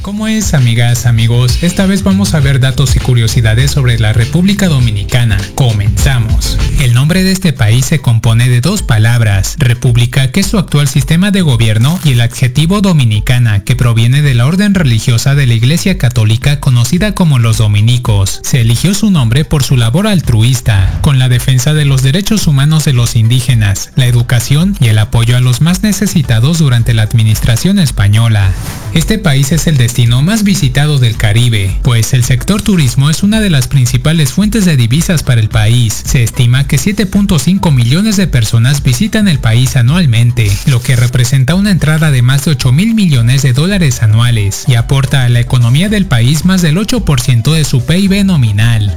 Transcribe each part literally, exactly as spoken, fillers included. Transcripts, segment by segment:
¿Cómo es, amigas, amigos? Esta vez vamos a ver datos y curiosidades sobre la República Dominicana. Comenzamos. El nombre de este país se compone de dos palabras: república, que es su actual sistema de gobierno, y el adjetivo dominicana, que proviene de la orden religiosa de la Iglesia Católica conocida como los dominicos. Se eligió su nombre por su labor altruista, con la defensa de los derechos humanos de los indígenas, la educación y el apoyo a los más necesitados durante la administración española. Este país es el destino más visitado del Caribe, pues el sector turismo es una de las principales fuentes de divisas para el país. Se estima que siete punto cinco millones de personas visitan el país anualmente, lo que representa una entrada de más de ocho mil millones de dólares anuales, y aporta a la economía del país más del ocho por ciento de su P I B nominal.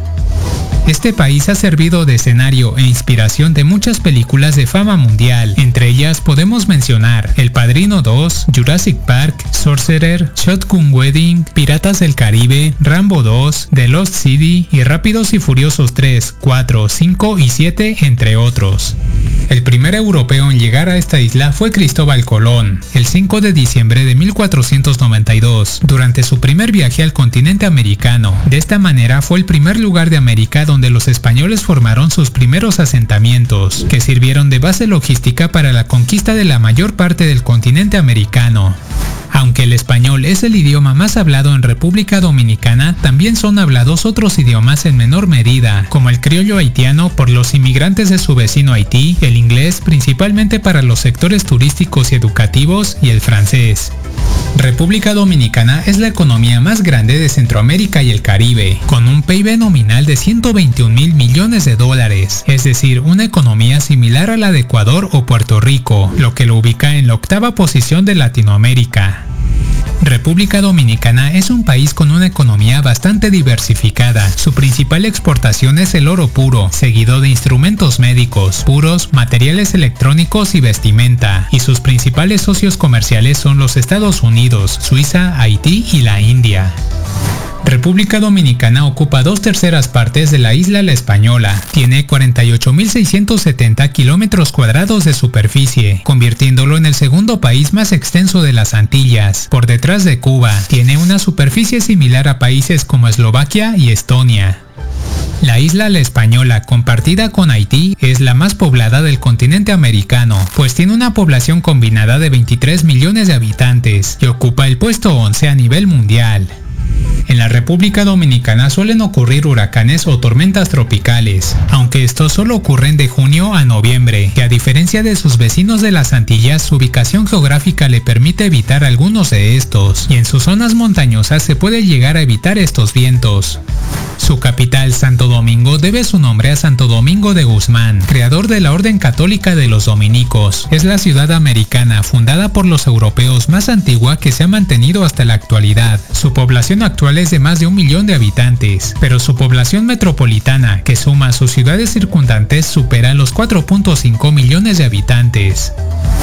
Este país ha servido de escenario e inspiración de muchas películas de fama mundial. Entre ellas podemos mencionar El Padrino dos, Jurassic Park, Sorcerer, Shotgun Wedding, Piratas del Caribe, Rambo dos, The Lost City y Rápidos y Furiosos tres, cuatro, cinco y siete, entre otros. El primer europeo en llegar a esta isla fue Cristóbal Colón, el cinco de diciembre de mil cuatrocientos noventa y dos, durante su primer viaje al continente americano. De esta manera fue el primer lugar de América donde los españoles formaron sus primeros asentamientos, que sirvieron de base logística para la conquista de la mayor parte del continente americano. Aunque el español es el idioma más hablado en República Dominicana, también son hablados otros idiomas en menor medida, como el criollo haitiano por los inmigrantes de su vecino Haití, el inglés principalmente para los sectores turísticos y educativos, y el francés. República Dominicana es la economía más grande de Centroamérica y el Caribe, con un P I B nominal de ciento veintiún mil millones de dólares, es decir, una economía similar a la de Ecuador o Puerto Rico, lo que lo ubica en la octava posición de Latinoamérica. República Dominicana es un país con una economía bastante diversificada. Su principal exportación es el oro puro, seguido de instrumentos médicos, puros, materiales electrónicos y vestimenta, y sus principales socios comerciales son los Estados Unidos, Suiza, Haití y la India. República Dominicana ocupa dos terceras partes de la isla La Española. Tiene cuarenta y ocho mil seiscientos setenta kilómetros cuadrados de superficie, convirtiéndolo en el segundo país más extenso de las Antillas, por detrás de Cuba. Tiene una superficie similar a países como Eslovaquia y Estonia. La isla La Española, compartida con Haití, es la más poblada del continente americano, pues tiene una población combinada de veintitrés millones de habitantes y ocupa el puesto once a nivel mundial. En la República Dominicana suelen ocurrir huracanes o tormentas tropicales, aunque estos solo ocurren de junio a noviembre, que a diferencia de sus vecinos de las Antillas, su ubicación geográfica le permite evitar algunos de estos, y en sus zonas montañosas se puede llegar a evitar estos vientos. Su capital, Santo Domingo, debe su nombre a Santo Domingo de Guzmán, creador de la Orden Católica de los Dominicos. Es la ciudad americana fundada por los europeos más antigua que se ha mantenido hasta la actualidad. Su población actual es de más de un millón de habitantes, pero su población metropolitana, que suma a sus ciudades circundantes, supera los cuatro punto cinco millones de habitantes.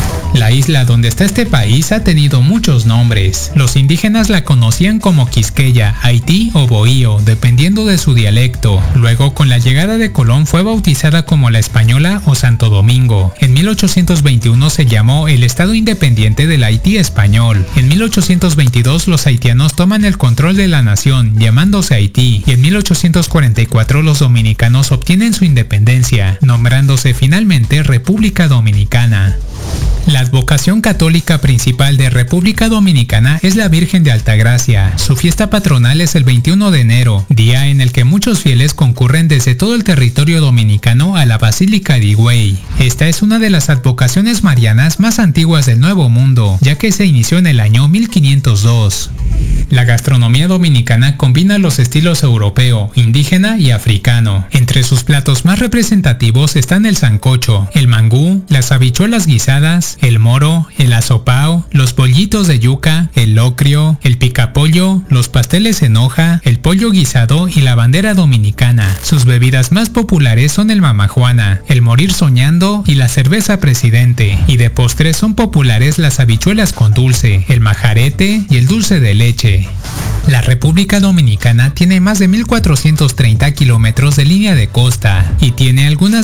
La isla donde está este país ha tenido muchos nombres. Los indígenas la conocían como Quisqueya, Haití o Bohío, dependiendo de su dialecto. Luego, con la llegada de Colón, fue bautizada como La Española o Santo Domingo. En mil ochocientos veintiuno se llamó el Estado Independiente del Haití Español. En mil ochocientos veintidós los haitianos toman el control de la nación, llamándose Haití, y en mil ochocientos cuarenta y cuatro los dominicanos obtienen su independencia, nombrándose finalmente República Dominicana. La advocación católica principal de República Dominicana es la Virgen de Altagracia. Su fiesta patronal es el veintiuno de enero, día en el que muchos fieles concurren desde todo el territorio dominicano a la Basílica de Higüey. Esta es una de las advocaciones marianas más antiguas del Nuevo Mundo, ya que se inició en el año mil quinientos dos. La gastronomía dominicana combina los estilos europeo, indígena y africano. Entre sus platos más representativos están el sancocho, el mangú, las habichuelas guisadas, el moro, el asopao, los bollitos de yuca, el locrio, el picapollo, los pasteles en hoja, el pollo guisado y la bandera dominicana. Sus bebidas más populares son el mamajuana, el morir soñando y la cerveza presidente. Y de postres son populares las habichuelas con dulce, el majarete y el dulce de leche. La República Dominicana tiene más de mil cuatrocientos treinta kilómetros de línea de costa y tiene algunas